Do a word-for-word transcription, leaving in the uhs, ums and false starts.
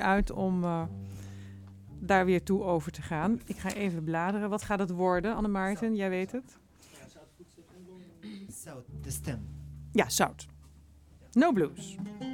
uit om uh, daar weer toe over te gaan. Ik ga even bladeren. Wat gaat het worden, Anne Maarten? Jij weet het. Zout, de stem. Ja, zout. No blues.